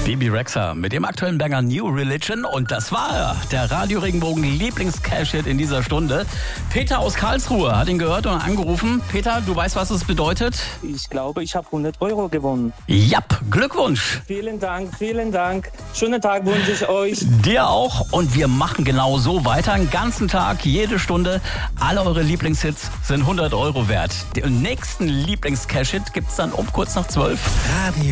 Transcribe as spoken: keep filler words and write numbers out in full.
Bebe Rexha mit dem aktuellen Banger New Religion. Und das war der Radio Regenbogen Lieblings-Cash-Hit in dieser Stunde. Peter aus Karlsruhe hat ihn gehört und angerufen. Peter, du weißt, was es bedeutet? Ich glaube, ich habe hundert Euro gewonnen. Japp, Glückwunsch. Vielen Dank, vielen Dank. Schönen Tag wünsche ich euch. Dir auch. Und wir machen genau so weiter. Den ganzen Tag, jede Stunde. Alle eure Lieblingshits sind hundert Euro wert. Den nächsten Lieblings-Cash-Hit gibt es dann um kurz nach zwölf. Radio